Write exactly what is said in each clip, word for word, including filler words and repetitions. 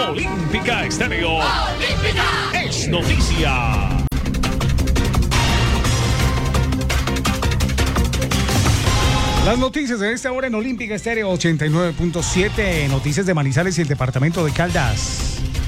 Olímpica Estéreo. Olímpica es noticia. Las noticias de esta hora en Olímpica Estéreo ochenta y nueve punto siete. Noticias de Manizales y el departamento de Caldas.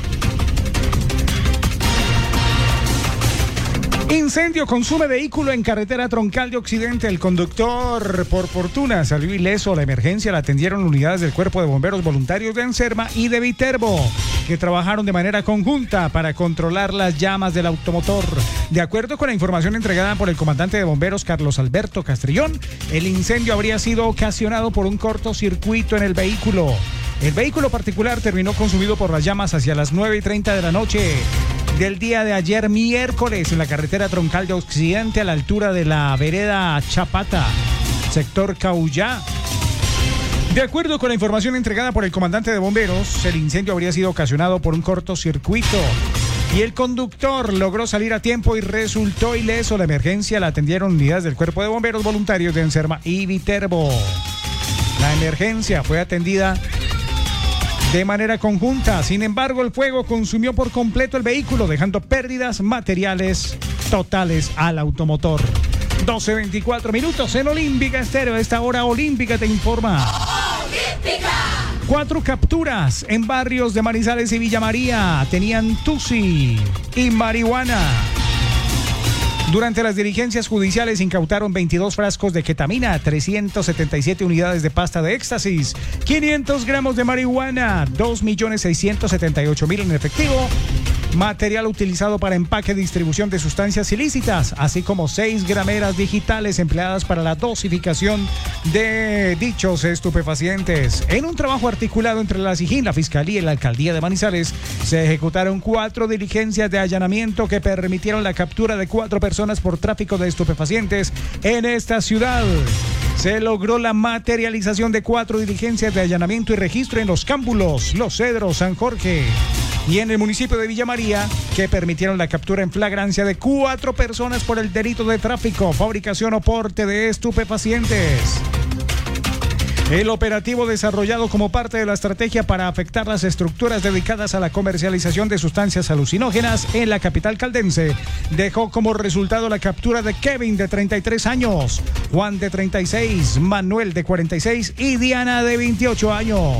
Incendio consume vehículo en carretera Troncal de Occidente. El conductor, por fortuna, salió ileso. La emergencia la atendieron unidades del Cuerpo de Bomberos Voluntarios de Anserma y de Viterbo, que trabajaron de manera conjunta para controlar las llamas del automotor. De acuerdo con la información entregada por el comandante de bomberos Carlos Alberto Castrillón, el incendio habría sido ocasionado por un cortocircuito en el vehículo. El vehículo particular terminó consumido por las llamas hacia las nueve y treinta de la noche del día de ayer miércoles en la carretera Troncal de Occidente, a la altura de la vereda Chapata, sector Caullá. De acuerdo con la información entregada por el comandante de bomberos, el incendio habría sido ocasionado por un cortocircuito y el conductor logró salir a tiempo y resultó ileso. La emergencia la atendieron unidades del Cuerpo de Bomberos Voluntarios de Anserma y Viterbo. La emergencia fue atendida de manera conjunta. Sin embargo, el fuego consumió por completo el vehículo, dejando pérdidas materiales totales al automotor. doce veinticuatro minutos en Olímpica Estéreo. Esta hora Olímpica te informa. ¡Olímpica! Cuatro capturas en barrios de Manizales y Villa María. Tenían tusi y marihuana. Durante las diligencias judiciales incautaron veintidós frascos de ketamina, trescientas setenta y siete unidades de pasta de éxtasis, quinientos gramos de marihuana, dos millones seiscientos setenta y ocho mil en efectivo, material utilizado para empaque y distribución de sustancias ilícitas, así como seis grameras digitales empleadas para la dosificación de dichos estupefacientes. En un trabajo articulado entre la SIJIN, la Fiscalía y la Alcaldía de Manizales, se ejecutaron cuatro diligencias de allanamiento que permitieron la captura de cuatro personas por tráfico de estupefacientes en esta ciudad. Se logró la materialización de cuatro diligencias de allanamiento y registro en Los Cámbulos, Los Cedros, San Jorge y en el municipio de Villa María, que permitieron la captura en flagrancia de cuatro personas por el delito de tráfico, fabricación o porte de estupefacientes. El operativo, desarrollado como parte de la estrategia para afectar las estructuras dedicadas a la comercialización de sustancias alucinógenas en la capital caldense, dejó como resultado la captura de Kevin, de treinta y tres años, Juan, de treinta y seis, Manuel, de cuarenta y seis y Diana, de veintiocho años.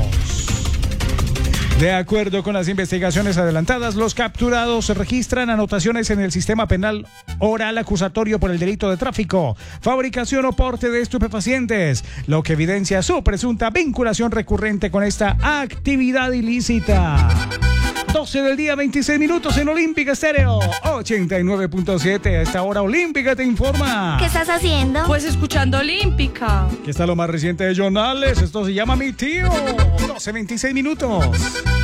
De acuerdo con las investigaciones adelantadas, los capturados registran anotaciones en el sistema penal oral acusatorio por el delito de tráfico, fabricación o porte de estupefacientes, lo que evidencia su presunta vinculación recurrente con esta actividad ilícita. doce del día, veintiséis minutos en Olímpica Estéreo ochenta y nueve punto siete. A esta hora Olímpica te informa. ¿Qué estás haciendo? Pues escuchando Olímpica. Aquí está lo más reciente de Jonales. Esto se llama Mi Tío. doce veintiséis minutos.